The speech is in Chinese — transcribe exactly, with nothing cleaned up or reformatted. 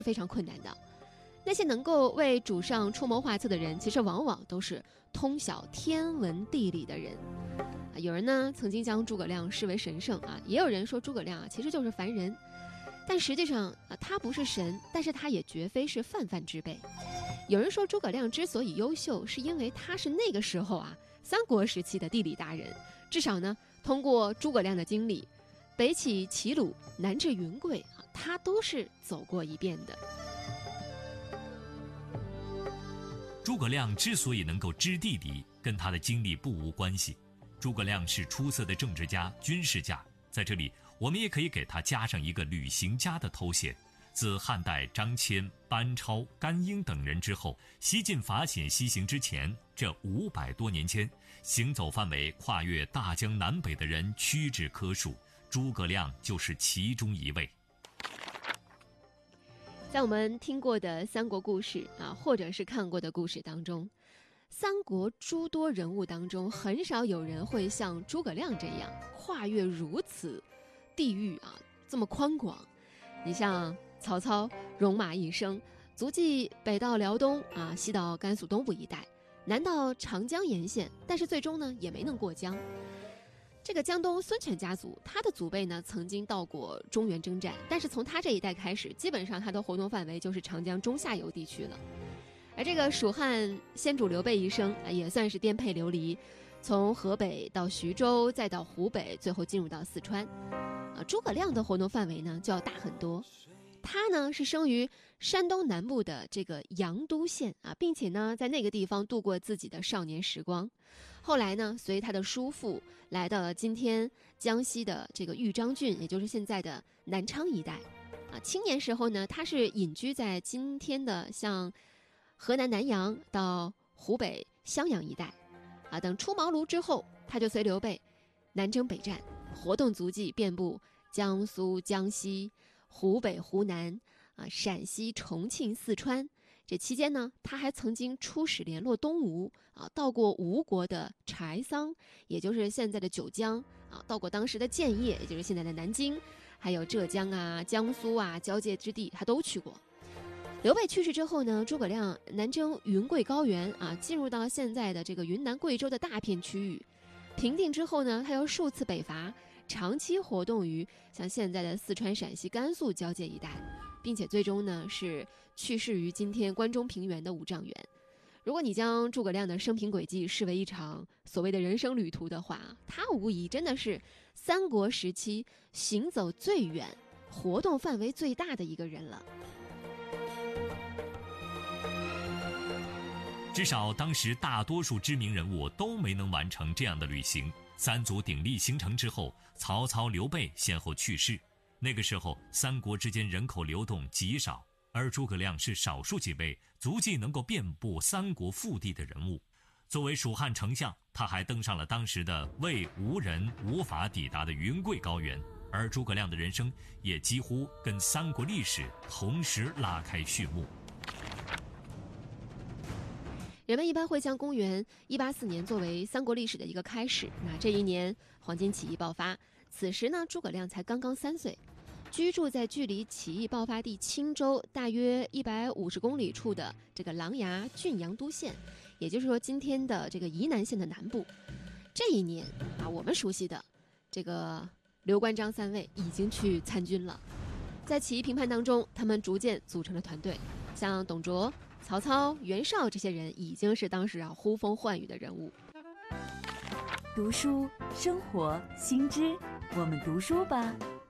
非常困难的。那些能够为主上出谋划策的人，其实往往都是通晓天文地理的人。啊，有人呢曾经将诸葛亮视为神圣啊，也有人说诸葛亮啊其实就是凡人。但实际上啊，他不是神，但是他也绝非是泛泛之辈。有人说诸葛亮之所以优秀，是因为他是那个时候啊三国时期的地理达人，至少呢通过诸葛亮的经历，北起齐鲁，南至云贵啊，他都是走过一遍的。 诸葛亮之所以能够知地理，跟他的经历不无关系。诸葛亮是出色的政治家、军事家，在这里我们也可以给他加上一个旅行家的头衔。自汉代张骞、班超、甘英等人之后，西进法显西行之前，这五百多年间，行走范围跨越大江南北的人屈指可数，诸葛亮就是其中一位。 在我们听过的三国故事啊，或者是看过的故事当中，三国诸多人物当中，很少有人会像诸葛亮这样跨越如此地域啊，这么宽广。你像曹操戎马一生，足迹北到辽东啊，西到甘肃东部一带，南到长江沿线，但是最终呢也没能过江。这个江东孙权家族，他的祖辈呢曾经到过中原征战，但是从他这一代开始，基本上他的活动范围就是长江中下游地区了。而这个蜀汉先主刘备一生啊，也算是颠沛流离，从河北到徐州，再到湖北，最后进入到四川。啊，诸葛亮的活动范围呢就要大很多。他呢是生于山东南部的这个阳都县啊，并且呢在那个地方度过自己的少年时光。后来呢，随他的叔父来到了今天江西的这个豫章郡，也就是现在的南昌一带。啊，青年时候呢，他是隐居在今天的像河南南阳到湖北襄阳一带。啊，等出茅庐之后，他就随刘备南征北战，活动足迹遍布江苏、江西、湖北、湖南啊、陕西、重庆、四川。这期间呢，他还曾经出使联络东吴啊，到过吴国的柴桑，也就是现在的九江啊，到过当时的建业，也就是现在的南京，还有浙江啊、江苏啊交界之地，他都去过。刘备去世之后呢，诸葛亮南征云贵高原啊，进入到现在的这个云南、贵州的大片区域。平定之后呢，他又数次北伐，长期活动于像现在的四川、陕西、甘肃交界一带，并且最终呢是去世于今天关中平原的五丈原。如果你将诸葛亮的生平轨迹视为一场所谓的人生旅途的话，他无疑真的是三国时期行走最远、活动范围最大的一个人了。 至少当时大多数知名人物都没能完成这样的旅行。三足鼎立形成之后，曹操、刘备先后去世。那个时候，三国之间人口流动极少，而诸葛亮是少数几位足迹能够遍布三国腹地的人物。作为蜀汉丞相，他还登上了当时的魏吴人无法抵达的云贵高原，而诸葛亮的人生也几乎跟三国历史同时拉开序幕。 人们一般会将公元一八四年作为三国历史的一个开始。那这一年，黄巾起义爆发，此时呢，诸葛亮才刚刚三岁，居住在距离起义爆发地青州大约一百五十公里处的这个琅琊郡阳都县，也就是说今天的这个沂南县的南部。这一年啊，我们熟悉的这个刘关张三位已经去参军了。在起义评判当中，他们逐渐组成了团队，像董卓、曹操、袁绍这些人已经是当时啊呼风唤雨的人物。 读书生活新知，我们读书吧。